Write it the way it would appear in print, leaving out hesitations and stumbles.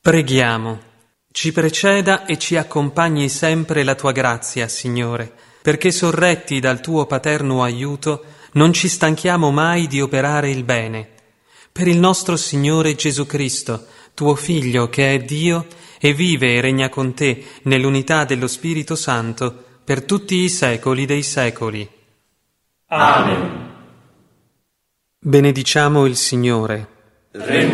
Preghiamo. Ci preceda e ci accompagni sempre la tua grazia, Signore, perché sorretti dal tuo paterno aiuto non ci stanchiamo mai di operare il bene. Per il nostro Signore Gesù Cristo, tuo Figlio che è Dio e vive e regna con te nell'unità dello Spirito Santo per tutti i secoli dei secoli. Amen. Benediciamo il Signore.